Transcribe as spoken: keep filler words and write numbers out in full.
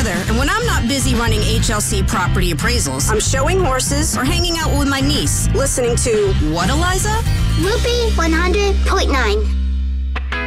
together, and when I'm not busy running H L C property appraisals, I'm showing horses or hanging out with my niece, listening to what, Eliza? Loopy one hundred point nine.